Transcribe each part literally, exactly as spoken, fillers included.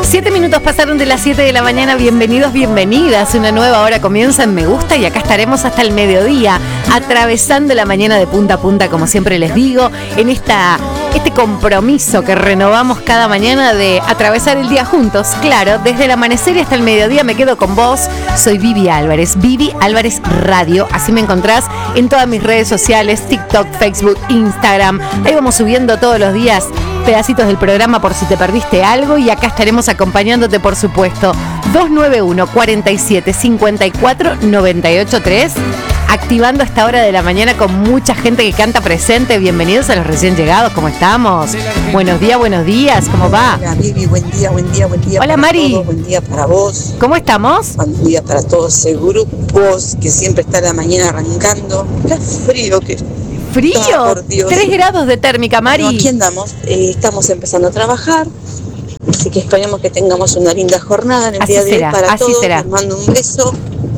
Siete minutos pasaron de las siete de la mañana. Bienvenidos, bienvenidas. Una nueva hora comienza en Me Gusta y acá estaremos hasta el mediodía, atravesando la mañana de punta a punta, como siempre les digo, en esta, este compromiso que renovamos cada mañana de atravesar el día juntos. Claro, desde el amanecer y hasta el mediodía me quedo con vos. Soy Vivi Álvarez, Vivi Álvarez Radio. Así me encontrás en todas mis redes sociales, TikTok, Facebook, Instagram. Ahí vamos subiendo todos los días pedacitos del programa por si te perdiste algo, y acá estaremos acompañándote, por supuesto. Dos nueve uno, cuatro siete, cinco cuatro, nueve ocho tres, activando a esta hora de la mañana con mucha gente que canta presente. Bienvenidos a los recién llegados, ¿cómo estamos? Buenos días, buenos días, ¿cómo va? Hola, Vivi, buen día, buen día, buen día. Hola, para Mari. todos, buen día para vos. ¿Cómo estamos? Buen día para todos ese grupo que siempre está la mañana arrancando. Qué frío que ¿Frío? Oh, por Dios. Tres grados de térmica, Mari. Bueno, aquí andamos, eh, estamos empezando a trabajar, así que esperemos que tengamos una linda jornada en el Así día de será, hoy para así todos. será. Les mando un beso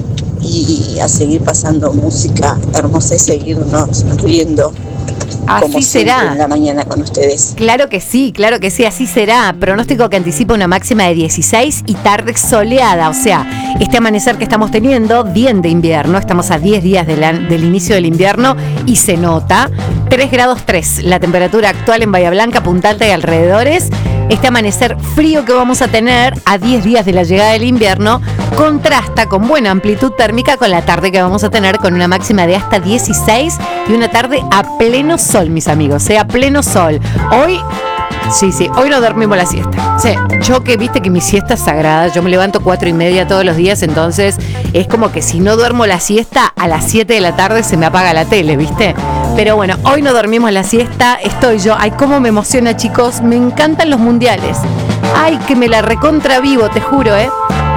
y a seguir pasando música hermosa y seguirnos riendo. Así como siempre será. en la mañana con ustedes. Claro que sí, claro que sí, así será. Pronóstico que anticipa una máxima de dieciséis y tarde soleada. O sea, este amanecer que estamos teniendo, bien de invierno, estamos a diez días de la, del inicio del invierno y se nota. tres grados tres, la temperatura actual en Bahía Blanca, Punta Alta y alrededores. Este amanecer frío que vamos a tener a diez días de la llegada del invierno contrasta con buena amplitud térmica con la tarde que vamos a tener, con una máxima de hasta dieciséis y una tarde a pleno sol, mis amigos, ¿eh? A pleno sol. Hoy, sí, sí, hoy no dormimos la siesta. O sea, yo que viste que mi siesta es sagrada, yo me levanto cuatro y media todos los días, entonces es como que si no duermo la siesta, a las siete de la tarde se me apaga la tele, ¿viste? Pero bueno, hoy no dormimos la siesta, estoy yo. Ay, cómo me emociona, chicos, me encantan los mundiales. Ay, que me la recontra vivo, te juro, ¿eh?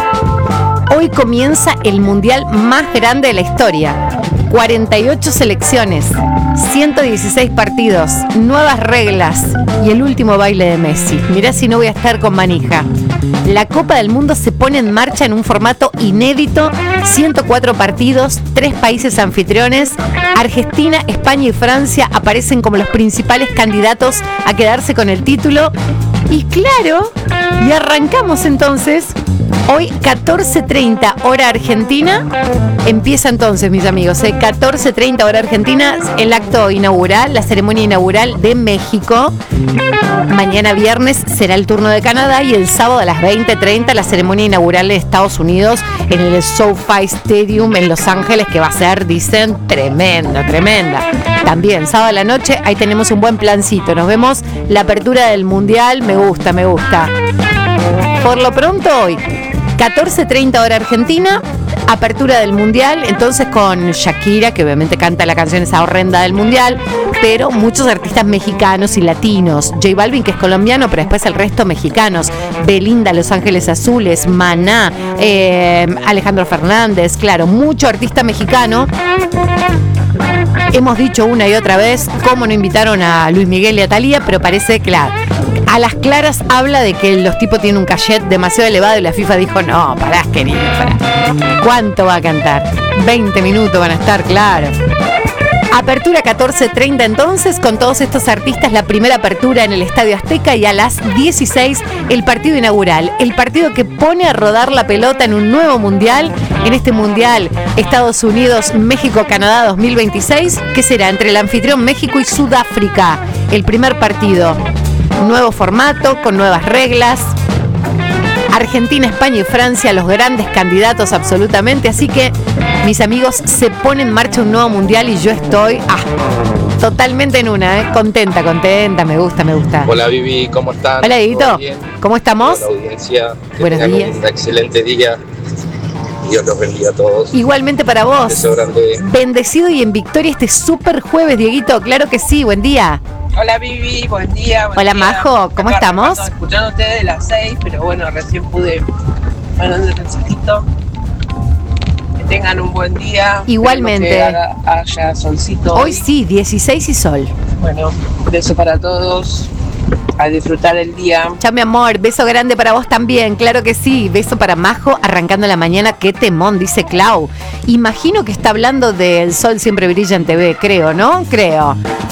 Hoy comienza el mundial más grande de la historia. cuarenta y ocho selecciones, ciento dieciséis partidos, nuevas reglas y el último baile de Messi. Mirá si no voy a estar con manija. La Copa del Mundo se pone en marcha en un formato inédito, ciento cuatro partidos, tres países anfitriones. Argentina, España y Francia aparecen como los principales candidatos a quedarse con el título. Y claro, y arrancamos entonces. Hoy, catorce treinta hora argentina, empieza entonces, mis amigos, ¿eh? catorce treinta hora argentina, el acto inaugural, la ceremonia inaugural de México. Mañana viernes será el turno de Canadá y el sábado a las veinte treinta la ceremonia inaugural de Estados Unidos en el SoFi Stadium en Los Ángeles, que va a ser, dicen, tremenda, tremenda. También, sábado a la noche, ahí tenemos un buen plancito. Nos vemos la apertura del Mundial, me gusta, me gusta. Por lo pronto hoy, catorce treinta hora argentina, apertura del Mundial, entonces con Shakira, que obviamente canta la canción esa horrenda del Mundial, pero muchos artistas mexicanos y latinos. J Balvin, que es colombiano, pero después el resto mexicanos. Belinda, Los Ángeles Azules, Maná, eh, Alejandro Fernández, claro, mucho artista mexicano. Hemos dicho una y otra vez cómo no invitaron a Luis Miguel y a Thalía, pero parece claro. A las claras habla de que los tipos tienen un cachet demasiado elevado y la FIFA dijo, no, pará, querido, pará. ¿Cuánto va a cantar? veinte minutos van a estar, claro. Apertura catorce treinta entonces, con todos estos artistas, la primera apertura en el Estadio Azteca, y a las dieciséis el partido inaugural, el partido que pone a rodar la pelota en un nuevo mundial, en este mundial Estados Unidos, México, Canadá dos mil veintiséis, que será entre el anfitrión México y Sudáfrica, el primer partido. Nuevo formato, con nuevas reglas. Argentina, España y Francia, los grandes candidatos absolutamente. Así que, mis amigos, se pone en marcha un nuevo mundial y yo estoy ah, totalmente en una, ¿eh? Contenta, contenta, me gusta, me gusta. Hola Vivi, ¿cómo están? Hola Dieguito, ¿cómo estamos? Hola audiencia, que buenos tengan días. Un excelente día. Dios los bendiga a todos. Igualmente para vos. Un beso grande. Bendecido y en victoria este súper jueves, Dieguito. Claro que sí, buen día. Hola Vivi, buen día. Buen Hola día. Majo, ¿cómo Acá estamos? Escuchando a ustedes de las seis, pero bueno, recién pude mandar el mensajito. Que tengan un buen día. Igualmente. Que haga, haya solcito. Hoy sí, dieciséis y sol. Bueno, un beso para todos. A disfrutar el día. Chao, mi amor, beso grande para vos también, claro que sí. Beso para Majo, arrancando la mañana, qué temón, dice Clau. Imagino que está hablando del Sol Siempre Brilla en T V, creo, ¿no? Creo.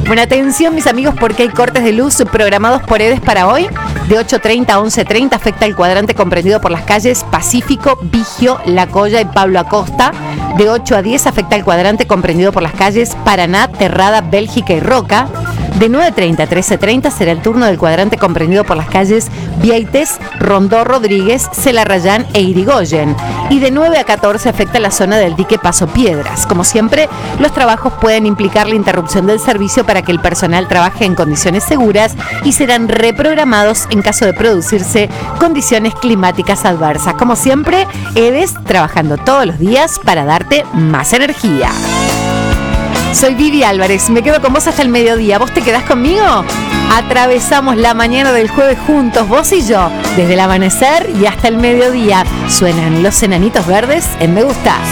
Bueno, atención mis amigos, porque hay cortes de luz programados por EDES para hoy. De ocho treinta a once treinta afecta el cuadrante comprendido por las calles Pacífico, Vigio, La Colla y Pablo Acosta. De ocho a diez afecta el cuadrante comprendido por las calles Paraná, Terrada, Bélgica y Roca. De nueve treinta a trece treinta será el turno del cuadrante comprendido por las calles Vieites, Rondó, Rodríguez, Celarrayán e Irigoyen. Y de nueve a catorce afecta la zona del dique Paso Piedras. Como siempre, los trabajos pueden implicar la interrupción del servicio para que el personal trabaje en condiciones seguras y serán reprogramados en caso de producirse condiciones climáticas adversas. Como siempre, EDES trabajando todos los días para darte más energía. Soy Vivi Álvarez, me quedo con vos hasta el mediodía. ¿Vos te quedás conmigo? Atravesamos la mañana del jueves juntos, vos y yo, desde el amanecer y hasta el mediodía. Suenan Los Enanitos Verdes en Me Gusta.